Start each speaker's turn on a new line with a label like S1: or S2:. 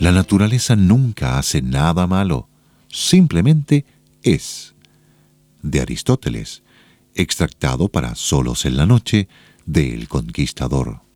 S1: La naturaleza nunca hace nada malo, simplemente es. De Aristóteles, extractado para Solos en la noche, de El Conquistador.